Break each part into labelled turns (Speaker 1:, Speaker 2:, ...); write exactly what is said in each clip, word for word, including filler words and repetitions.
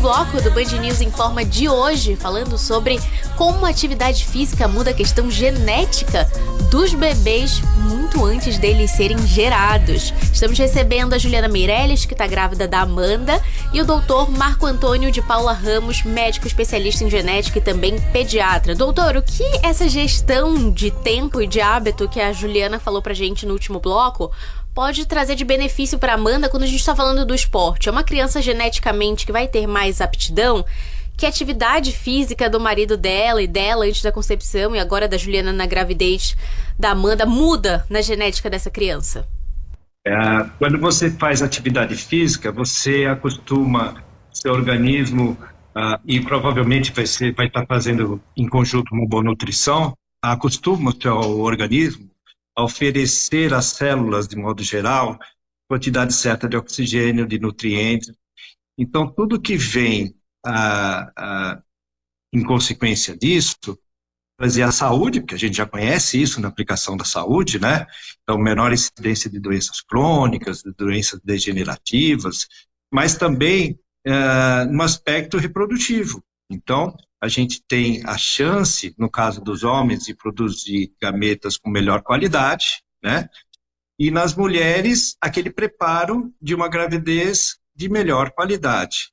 Speaker 1: bloco do Band News Informa de hoje, falando sobre como a atividade física muda a questão genética dos bebês muito antes deles serem gerados. Estamos recebendo a Juliana Meirelles, que está grávida da Amanda, e o doutor Marco Antônio de Paula Ramos, médico especialista em genética e também pediatra. Doutor, o que essa gestão de tempo e de hábito que a Juliana falou pra gente no último bloco pode trazer de benefício para Amanda quando a gente está falando do esporte? É uma criança geneticamente que vai ter mais aptidão? Que a atividade física do marido dela e dela antes da concepção e agora da Juliana na gravidez da Amanda muda na genética dessa criança?
Speaker 2: É, quando você faz atividade física, você acostuma seu organismo uh, e provavelmente vai, ser, vai estar fazendo em conjunto uma boa nutrição, acostuma o seu organismo a oferecer às células, de modo geral, quantidade certa de oxigênio, de nutrientes. Então, tudo que vem ah, ah, em consequência disso, trazer a saúde, porque a gente já conhece isso na aplicação da saúde, né? Então, menor incidência de doenças crônicas, de doenças degenerativas, mas também ah, no aspecto reprodutivo. Então, a gente tem a chance, no caso dos homens, de produzir gametas com melhor qualidade, né? E nas mulheres, aquele preparo de uma gravidez de melhor qualidade.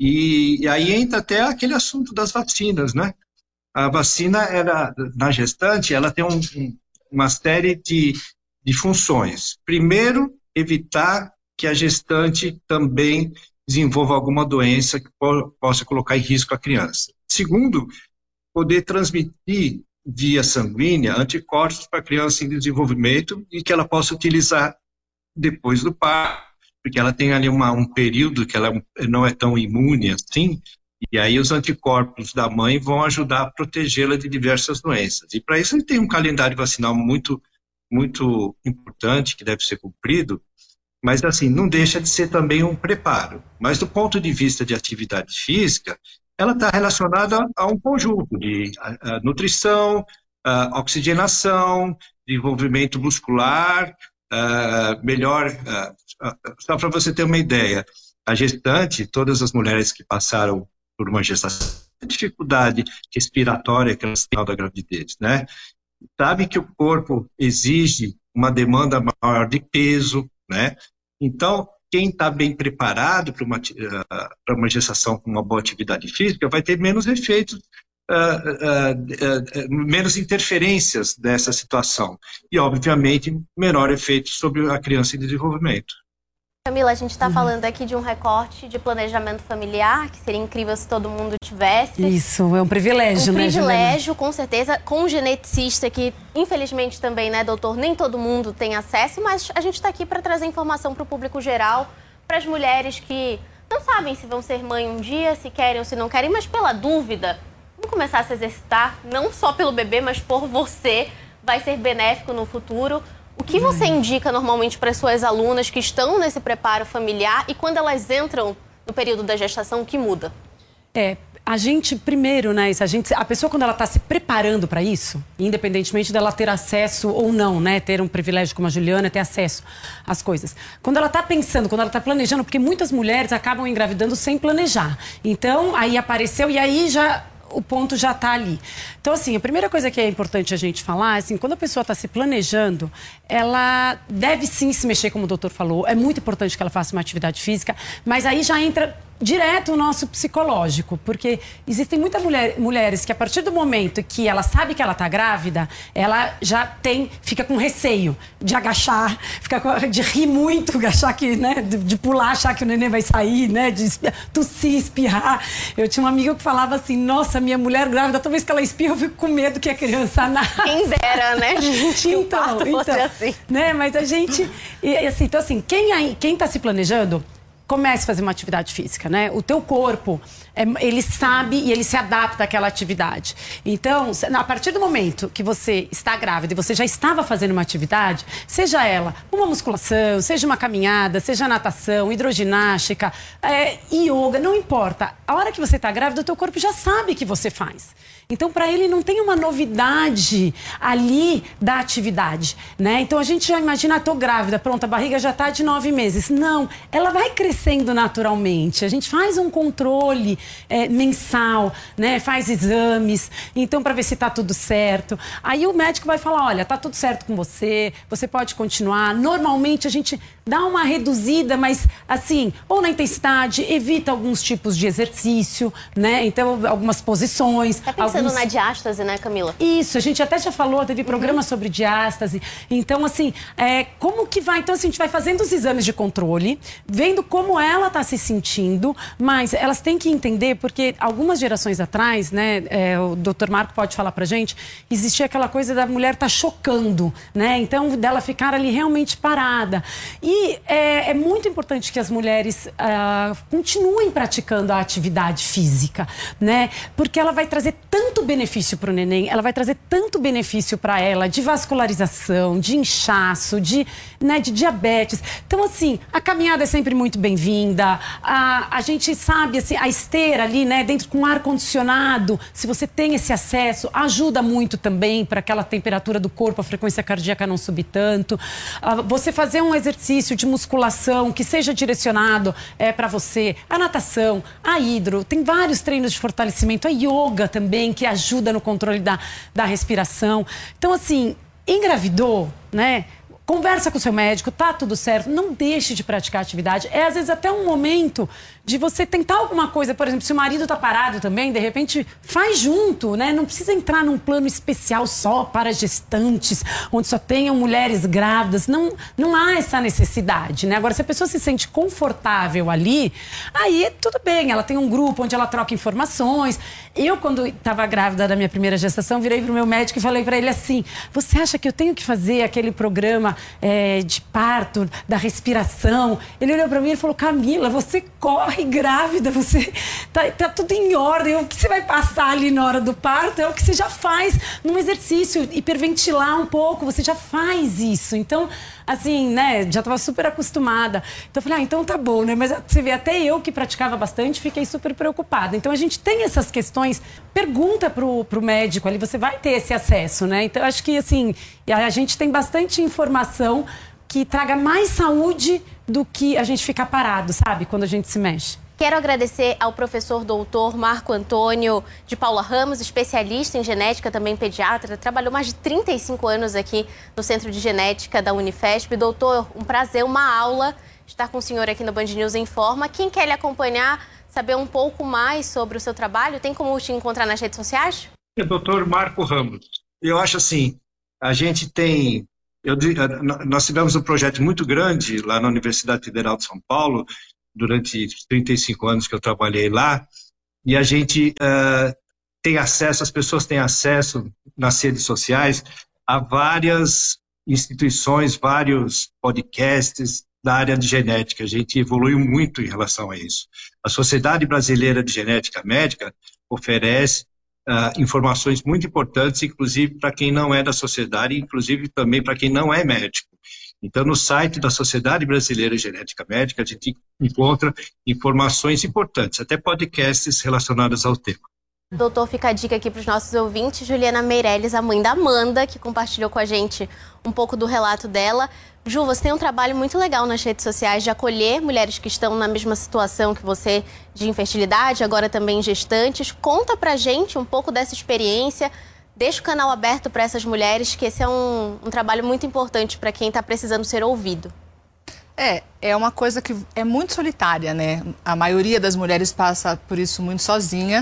Speaker 2: E, e aí entra até aquele assunto das vacinas, né? A vacina, era, na gestante, ela tem um, um, uma série de, de funções. Primeiro, evitar que a gestante também desenvolva alguma doença que po- possa colocar em risco a criança. Segundo, poder transmitir via sanguínea anticorpos para a criança em desenvolvimento e que ela possa utilizar depois do parto, porque ela tem ali uma, um período que ela não é tão imune assim, e aí os anticorpos da mãe vão ajudar a protegê-la de diversas doenças. E para isso ele tem um calendário vacinal muito, muito importante que deve ser cumprido, mas assim, não deixa de ser também um preparo. Mas do ponto de vista de atividade física, ela está relacionada a um conjunto de a, a nutrição, a oxigenação, desenvolvimento muscular, a, melhor... A, a, só para você ter uma ideia, a gestante, todas as mulheres que passaram por uma gestação, dificuldade respiratória que elas têm na gravidez, né? Sabe que o corpo exige uma demanda maior de peso, né? Então, quem está bem preparado para uma, uh, uma gestação com uma boa atividade física vai ter menos efeitos, uh, uh, uh, uh, menos interferências dessa situação. E, obviamente, menor efeito sobre a criança em desenvolvimento.
Speaker 1: Camila, a gente está uhum. falando aqui de um recorte de planejamento familiar, que seria incrível se todo mundo tivesse.
Speaker 3: Isso, é um privilégio,
Speaker 1: um
Speaker 3: né,
Speaker 1: privilégio,
Speaker 3: Juliana?
Speaker 1: com certeza, com um geneticista que, infelizmente também, né, doutor, nem todo mundo tem acesso, mas a gente está aqui para trazer informação para o público geral, para as mulheres que não sabem se vão ser mãe um dia, se querem ou se não querem, mas pela dúvida, vamos começar a se exercitar, não só pelo bebê, mas por você, vai ser benéfico no futuro. O que você indica normalmente para as suas alunas que estão nesse preparo familiar e quando elas entram no período da gestação, o que muda?
Speaker 3: É, a gente, primeiro, né, a, gente, a pessoa quando ela está se preparando para isso, independentemente dela ter acesso ou não, né, ter um privilégio como a Juliana, ter acesso às coisas. Quando ela está pensando, quando ela está planejando, porque muitas mulheres acabam engravidando sem planejar. Então, aí apareceu e aí já... o ponto já está ali. Então, assim, a primeira coisa que é importante a gente falar, assim, quando a pessoa está se planejando, ela deve sim se mexer, como o doutor falou. É muito importante que ela faça uma atividade física, mas aí já entra direto o nosso psicológico, porque existem muitas mulher, mulheres que a partir do momento que ela sabe que ela está grávida, ela já tem, fica com receio de agachar, fica com, de rir muito, achar que, né, de, de pular, achar que o neném vai sair, né, de tossir, espirrar. Eu tinha uma amiga que falava assim, nossa, minha mulher grávida, toda vez que ela espirra, eu fico com medo que a criança nasça.
Speaker 1: Quem dera, né, gente,
Speaker 3: então,
Speaker 1: o parto fosse
Speaker 3: então,
Speaker 1: assim.
Speaker 3: Né, mas a gente, e, assim, então assim, quem aí, quem tá se planejando, comece a fazer uma atividade física, né? O teu corpo, é, ele sabe e ele se adapta àquela atividade. Então, a partir do momento que você está grávida e você já estava fazendo uma atividade, seja ela uma musculação, seja uma caminhada, seja natação, hidroginástica, é, yoga, não importa. A hora que você está grávida, o teu corpo já sabe que você faz. Então, para ele, não tem uma novidade ali da atividade, né? Então, a gente já imagina, ah, tô grávida, pronto, a barriga já tá de nove meses. Não, ela vai crescer acontecendo naturalmente. A gente faz um controle é, mensal, né? Faz exames, então para ver se tá tudo certo. Aí o médico vai falar, olha, tá tudo certo com você, você pode continuar. Normalmente a gente dá uma reduzida, mas assim, ou na intensidade, evita alguns tipos de exercício, né? Então, algumas posições.
Speaker 1: Tá pensando
Speaker 3: alguns...
Speaker 1: na diástase, né, Camila?
Speaker 3: Isso, a gente até já falou, teve programa uhum. sobre diástase. Então, assim, é, como que vai? Então, assim, a gente vai fazendo os exames de controle, vendo como ela tá se sentindo, mas elas têm que entender, porque algumas gerações atrás, né, é, o doutor Marco pode falar pra gente, existia aquela coisa da mulher tá chocando, né? Então, dela ficar ali realmente parada. E é, é muito importante que as mulheres uh, continuem praticando a atividade física, né? Porque ela vai trazer tanto benefício para o neném, ela vai trazer tanto benefício para ela de vascularização, de inchaço, de, né, de diabetes. Então, assim, a caminhada é sempre muito bem-vinda. A, a gente sabe, assim, a esteira ali, né, dentro com ar-condicionado, se você tem esse acesso, ajuda muito também para aquela temperatura do corpo, a frequência cardíaca não subir tanto. Uh, você fazer um exercício de musculação que seja direcionado é, para você, a natação, a hidro, tem vários treinos de fortalecimento, a yoga também, que ajuda no controle da, da respiração. Então, assim, engravidou, né? Conversa com o seu médico, tá tudo certo, não deixe de praticar atividade. É, às vezes, até um momento de você tentar alguma coisa. Por exemplo, se o marido tá parado também, de repente, faz junto, né? Não precisa entrar num plano especial só para gestantes, onde só tenham mulheres grávidas. Não, não há essa necessidade, né? Agora, se a pessoa se sente confortável ali, aí tudo bem, ela tem um grupo onde ela troca informações. Eu, quando estava grávida da minha primeira gestação, virei pro meu médico e falei para ele assim, você acha que eu tenho que fazer aquele programa É, de parto, da respiração? Ele olhou pra mim e falou, Camila, você corre grávida, você tá, tá tudo em ordem, o que você vai passar ali na hora do parto é o que você já faz num exercício, hiperventilar um pouco, você já faz isso. Então, assim, né, já tava super acostumada. Então eu falei, ah, então tá bom, né? Mas você vê, até eu que praticava bastante, fiquei super preocupada. Então a gente tem essas questões, pergunta pro, pro médico ali, você vai ter esse acesso, né? Então eu acho que, assim, a gente tem bastante informação que traga mais saúde do que a gente ficar parado, sabe? Quando a gente se mexe.
Speaker 1: Quero agradecer ao professor doutor Marco Antônio de Paula Ramos, especialista em genética, também pediatra. Trabalhou mais de trinta e cinco anos aqui no Centro de Genética da Unifesp. Doutor, um prazer, uma aula estar com o senhor aqui no Band News Informa. Quem quer lhe acompanhar, saber um pouco mais sobre o seu trabalho, tem como te encontrar nas redes sociais?
Speaker 2: É doutor Marco Ramos. Eu acho assim, a gente tem... Eu, nós tivemos um projeto muito grande lá na Universidade Federal de São Paulo, durante os trinta e cinco anos que eu trabalhei lá, e a gente uh, tem acesso, as pessoas têm acesso nas redes sociais a várias instituições, vários podcasts da área de genética. A gente evoluiu muito em relação a isso. A Sociedade Brasileira de Genética Médica oferece uh, informações muito importantes, inclusive para quem não é da sociedade, inclusive também para quem não é médico. Então, no site da Sociedade Brasileira de Genética Médica, a gente encontra informações importantes, até podcasts relacionados ao tema.
Speaker 1: Doutor, fica a dica aqui para os nossos ouvintes. Juliana Meirelles, a mãe da Amanda, que compartilhou com a gente um pouco do relato dela. Ju, você tem um trabalho muito legal nas redes sociais de acolher mulheres que estão na mesma situação que você de infertilidade, agora também gestantes. Conta pra gente um pouco dessa experiência. Deixa o canal aberto para essas mulheres, que esse é um, um trabalho muito importante para quem está precisando ser ouvido.
Speaker 4: É, é uma coisa que é muito solitária, né? A maioria das mulheres passa por isso muito sozinha.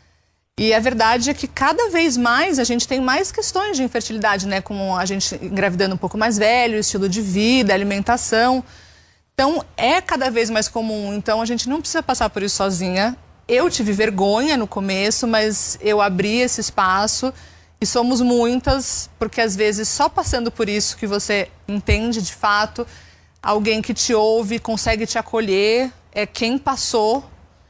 Speaker 4: E a verdade é que cada vez mais a gente tem mais questões de infertilidade, né? Como a gente engravidando um pouco mais velho, estilo de vida, alimentação. Então, é cada vez mais comum. Então, a gente não precisa passar por isso sozinha. Eu tive vergonha no começo, mas eu abri esse espaço. E somos muitas, porque às vezes só passando por isso que você entende de fato, alguém que te ouve, consegue te acolher, é quem passou.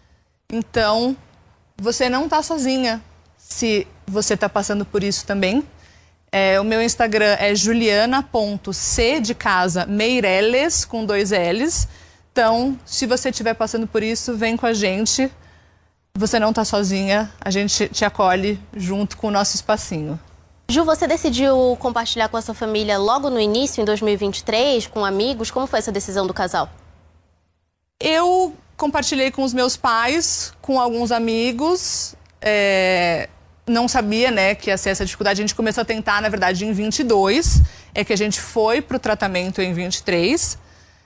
Speaker 4: Então, você não está sozinha se você está passando por isso também. É, o meu Instagram é juliana ponto c de casa Meirelles, com dois L's. Então, se você estiver passando por isso, vem com a gente. Você não está sozinha, a gente te acolhe junto com o nosso espacinho.
Speaker 1: Ju, você decidiu compartilhar com a sua família logo no início, em dois mil e vinte e três, com amigos? Como foi essa decisão do casal?
Speaker 4: Eu compartilhei com os meus pais, com alguns amigos, é, não sabia, né, que ia ser essa dificuldade. A gente começou a tentar, na verdade, em vinte e dois, é que a gente foi pro tratamento em vinte e três.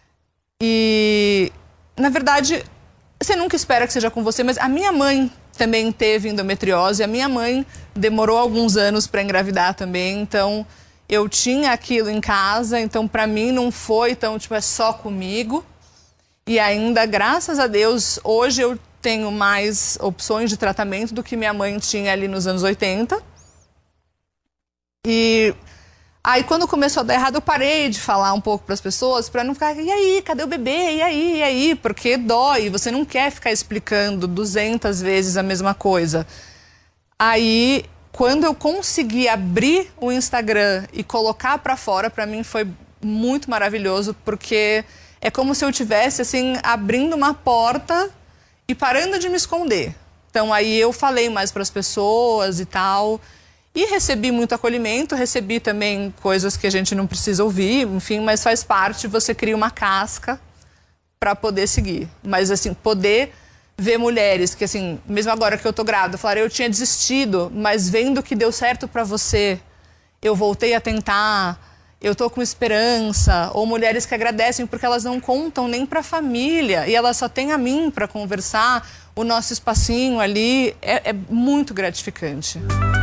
Speaker 4: E, na verdade, você nunca espera que seja com você, mas a minha mãe também teve endometriose, a minha mãe demorou alguns anos para engravidar também, então eu tinha aquilo em casa, então para mim não foi tão, tipo, é só comigo. E ainda, graças a Deus, hoje eu tenho mais opções de tratamento do que minha mãe tinha ali nos anos oitenta. E aí, quando começou a dar errado, eu parei de falar um pouco para as pessoas, para não ficar, e aí, cadê o bebê? E aí, e aí? Porque dói, você não quer ficar explicando duzentas vezes a mesma coisa. Aí, quando eu consegui abrir o Instagram e colocar para fora, para mim foi muito maravilhoso, porque é como se eu tivesse, assim, abrindo uma porta e parando de me esconder. Então, aí eu falei mais para as pessoas e tal. E recebi muito acolhimento, recebi também coisas que a gente não precisa ouvir, enfim, mas faz parte, você cria uma casca para poder seguir. Mas, assim, poder ver mulheres que, assim, mesmo agora que eu tô grávida, falaram, eu tinha desistido, mas vendo que deu certo para você, eu voltei a tentar, eu tô com esperança. Ou mulheres que agradecem porque elas não contam nem para a família e elas só têm a mim para conversar, o nosso espacinho ali, é, é muito gratificante.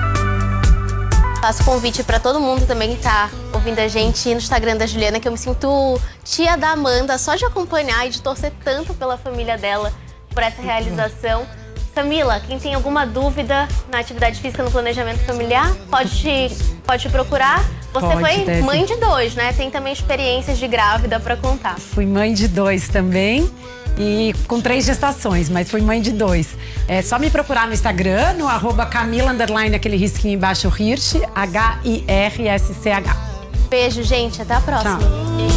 Speaker 1: Faço convite para todo mundo também que tá ouvindo a gente no Instagram da Juliana, que eu me sinto tia da Amanda, só de acompanhar e de torcer tanto pela família dela, por essa realização. Camila, quem tem alguma dúvida na atividade física no planejamento familiar, pode te, pode te procurar. Você
Speaker 3: Pode,
Speaker 1: foi
Speaker 3: deve.
Speaker 1: mãe de dois, né? Tem também experiências de grávida para contar.
Speaker 3: Fui mãe de dois também. E com três gestações, mas fui mãe de dois. É só me procurar no Instagram, no arroba Camila, underline, aquele risquinho embaixo, Hirsch, H I R S C H.
Speaker 1: Beijo, gente. Até a próxima.
Speaker 3: Tchau.